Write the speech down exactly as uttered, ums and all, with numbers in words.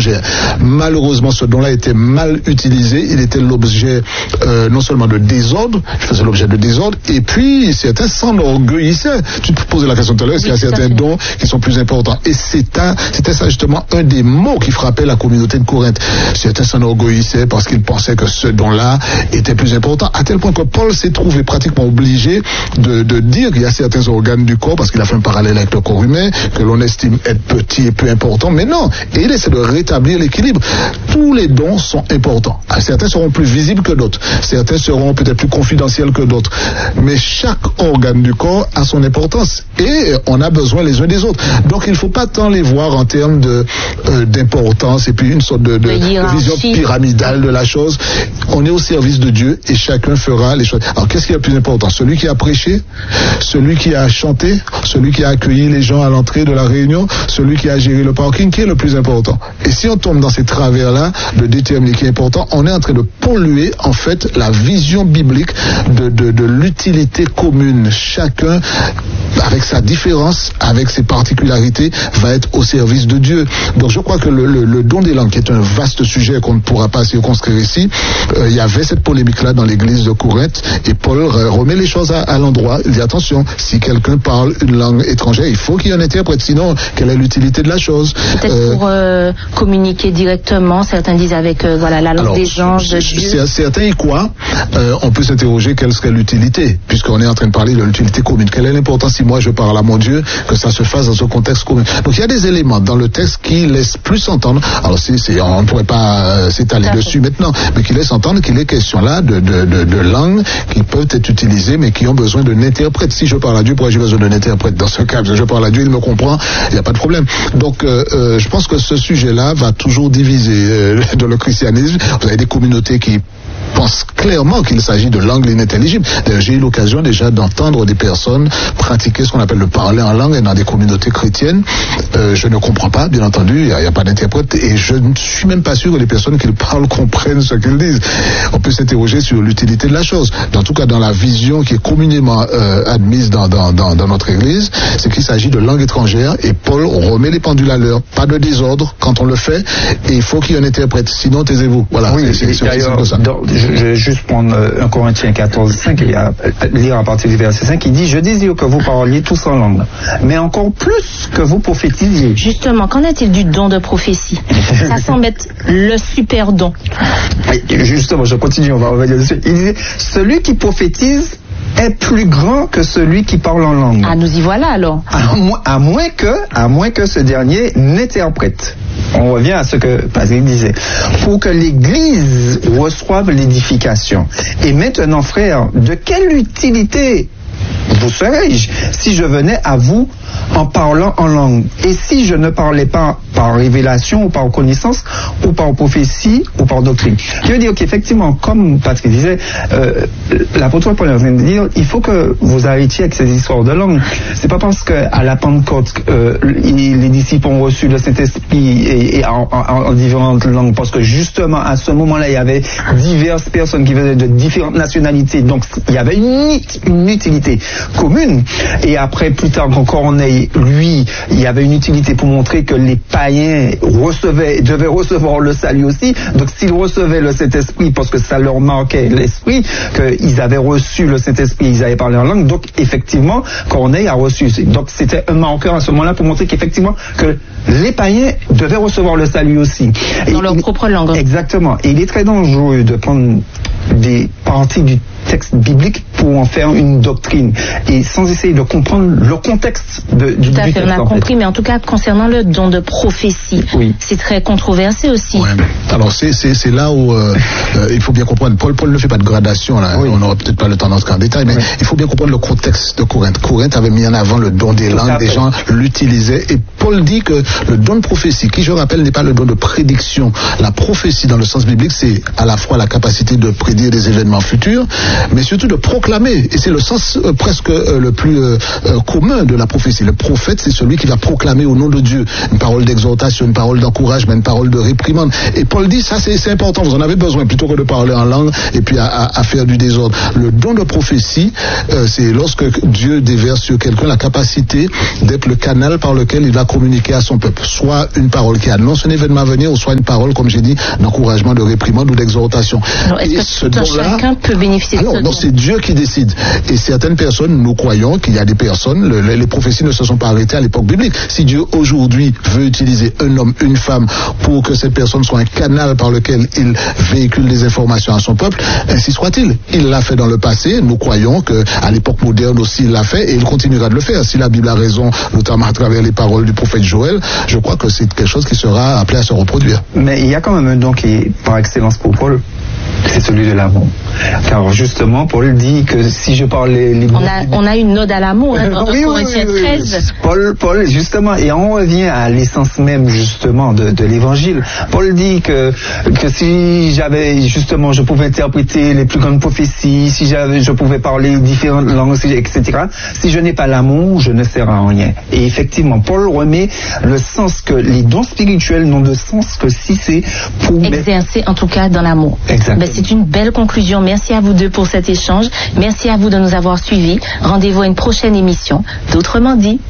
étrangère. Malheureusement, ce don-là était mal utilisé. Il était l'objet euh, non seulement de désordre, il faisait l'objet de désordre, et puis certains s'enorgueillissaient. Tu te posais la question tout à l'heure, est-ce oui, qu'il y a certains dons qui sont plus importants? Et c'est un, c'était ça justement un des mots qui frappait la communauté de Corinthe. Certains s'enorgueillissaient parce qu'ils pensaient que ce don-là était plus important, à tel point que Paul s'est trouvé pratiquement obligé de, de dire qu'il y a certains organes du corps, parce qu'il a fait un parallèle avec le corps humain, que l'on estime être petit et peu important, mais non, et il essaie de rétablir l'équilibre. Tous les dons sont importants. Certains seront plus visibles que d'autres, certains seront peut-être plus confidentiels que d'autres, mais chaque organe du corps a son importance, et on a besoin les uns des autres. Donc il ne faut pas tant les voir en termes de, euh, d'importance, et puis une sorte de, de, de vision pyramidale de la chose. On est au service de Dieu, et chacun fera les choses. Alors qu'est-ce qui est le plus important? Celui qui a prêché, celui qui a chanté, celui qui a accueilli les gens à l'entrée de la réunion, celui qui a géré le parking, qui est le plus important? Et si on tombe dans ces travers-là de déterminer qui est important, on est en train de polluer en fait la vision biblique de, de, de l'utilité commune. Chacun, avec sa différence, avec ses particularités, va être au service de Dieu. Donc je crois que le, le, le don des langues, qui est un vaste sujet qu'on ne pourra pas circonscrire ici, euh, il y avait cette polémique-là dans l'église de Corinthe, et Paul remet les choses à, à l'endroit. Il dit attention, si quelqu'un parle une langue étrangère, il faut qu'il y ait un interprète, sinon quelle est l'utilité de la chose? Peut-être euh, pour euh, communiquer directement, certains disent avec euh, voilà, la langue alors, des anges, de Dieu. Certains y croient. Euh, on peut s'interroger quelle serait l'utilité, puisqu'on est en train de parler de l'utilité commune. Quelle est l'importance si moi je parle à mon Dieu, que ça se fasse dans ce contexte commun? Donc il y a des éléments dans le texte qui laissent plus entendre, alors c'est, c'est, on ne pourrait pas euh, s'étaler dessus maintenant, mais qui laissent entendre qu'il est question là de, de, de, de langues qui peuvent être utilisées, mais qui ont besoin d'un interprète. Si je parle à Dieu, pourquoi j'ai besoin d'un interprète? Dans ce cas, je parle à Dieu, il me comprend, il n'y a pas de problème. Donc euh, euh, je pense que ce sujet-là va toujours diviser euh, dans le christianisme. Vous avez des communautés qui pense clairement qu'il s'agit de langue inintelligible. D'ailleurs, j'ai eu l'occasion déjà d'entendre des personnes pratiquer ce qu'on appelle le parler en langue dans des communautés chrétiennes. Euh, je ne comprends pas, bien entendu, il n'y a, a pas d'interprète, et je ne suis même pas sûr que les personnes qui parlent comprennent ce qu'ils disent. On peut s'interroger sur l'utilité de la chose. En tout cas, dans la vision qui est communément euh, admise dans, dans, dans, dans notre Église, c'est qu'il s'agit de langue étrangère, et Paul remet les pendules à l'heure. Pas de désordre quand on le fait, et il faut qu'il y ait un interprète. Sinon, taisez-vous. Voilà. Oui, c'est, c'est d'ailleurs, dans, je, je vais juste prendre un Corinthiens quatorze, cinq, et à, lire à partir du verset cinq, il dit « Je désire que vous parliez tous en langue, mais encore plus que vous prophétisiez. » Justement, qu'en est-il du don de prophétie? Ça semble être le super don. Et justement, je continue, on va revenir dessus. Il disait « Celui qui prophétise est plus grand que celui qui parle en langue. » Ah, nous y voilà alors. À, mo- à moins que, à moins que ce dernier n'interprète. On revient à ce que Patrick disait. Pour que l'Église reçoive l'édification. Et maintenant, frères, de quelle utilité vous serais-je si je venais à vous en parlant en langue? Et si je ne parlais pas par révélation ou par connaissance ou par prophétie ou par doctrine? Je veux dire qu'effectivement, comme Patrick disait, euh, l'apôtre Paul est en train de dire, il faut que vous arrêtiez avec ces histoires de langue. C'est pas parce qu'à la Pentecôte, euh, les disciples ont reçu le Saint-Esprit et, et en, en, en différentes langues, parce que justement à ce moment-là, il y avait diverses personnes qui venaient de différentes nationalités, donc il y avait une, une utilité commune. Et après, plus tard, quand Corneille, lui, il y avait une utilité pour montrer que les païens recevaient, devaient recevoir le salut aussi. Donc s'ils recevaient le Saint-Esprit, parce que ça leur manquait l'esprit, qu'ils avaient reçu le Saint-Esprit, ils avaient parlé en langue, donc effectivement, Corneille a reçu. Donc c'était un marqueur à ce moment-là pour montrer qu'effectivement, que les païens devaient recevoir le salut aussi. Dans et, leur propre langue. Exactement. Et il est très dangereux de prendre des parties du texte biblique pour en faire une doctrine et sans essayer de comprendre le contexte de, du, Tout à du fait, texte. on a compris, mais en tout cas concernant le don de prophétie, oui. C'est très controversé aussi. Ouais. Alors c'est, c'est, c'est là où euh, euh, il faut bien comprendre. Paul, Paul ne fait pas de gradation là. Oui. On n'aura peut-être pas le temps d'entrer en détail, mais oui. Il faut bien comprendre le contexte de Corinthe. Corinthe avait mis en avant le don des langues, des gens l'utilisaient, et Paul dit que le don de prophétie, qui je rappelle n'est pas le don de prédiction. La prophétie dans le sens biblique, c'est à la fois la capacité de prédire des événements futurs, mais surtout de proclamer. Et c'est le sens euh, presque euh, le plus euh, euh, commun de la prophétie. Le prophète, c'est celui qui va proclamer au nom de Dieu une parole d'exhortation, une parole d'encouragement, une parole de réprimande. Et Paul dit, ça c'est, c'est important, vous en avez besoin, plutôt que de parler en langue et puis à, à, à faire du désordre. Le don de prophétie, euh, c'est lorsque Dieu déverse sur quelqu'un la capacité d'être le canal par lequel il va communiquer à son peuple. Soit une parole qui annonce un événement à venir, ou soit une parole, comme j'ai dit, d'encouragement, de réprimande ou d'exhortation. Alors, est-ce et que ce tout don-là, chacun peut bénéficier de alors, ce non, don? C'est Dieu qui décide. Et certaines personnes, nous croyons qu'il y a des personnes, le, les prophéties ne se sont pas arrêtées à l'époque biblique. Si Dieu aujourd'hui veut utiliser un homme, une femme, pour que cette personne soit un canal par lequel il véhicule des informations à son peuple, ainsi soit-il. Il l'a fait dans le passé. Nous croyons qu'à l'époque moderne aussi il l'a fait et il continuera de le faire. Si la Bible a raison, notamment à travers les paroles du prophète Joël, je crois que c'est quelque chose qui sera appelé à se reproduire. Mais il y a quand même un don qui est par excellence pour Paul. C'est celui de l'amour. Car justement, Paul dit que si je parle les... les... On, a, on a une ode à l'amour hein, dans oui, Corinthiens oui, oui, treize. Paul, Paul, justement, et on revient à l'essence même justement de, de l'évangile. Paul dit que, que si j'avais, justement, je pouvais interpréter les plus grandes prophéties, si j'avais, je pouvais parler différentes langues, et cetera. Si je n'ai pas l'amour, je ne sers à rien. Et effectivement, Paul remet le sens que les dons spirituels n'ont de sens que si c'est pour... exercer en tout cas dans l'amour. Exactement. Ben, c'est une belle conclusion. Merci à vous deux pour cet échange. Merci à vous de nous avoir suivis. Rendez-vous à une prochaine émission d'Autrement dit.